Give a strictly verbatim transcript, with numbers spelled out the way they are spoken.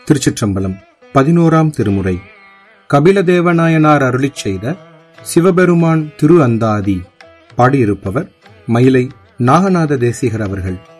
திருச்சிற்றம்பலம். பதினோராம் திருமுறை. கபிலதேவநாயனார் அருளிச் செய்த சிவபெருமான் திரு அந்தாதி. பாடியிருப்பவர் மயிலை நாகநாத தேசிகர் அவர்கள்.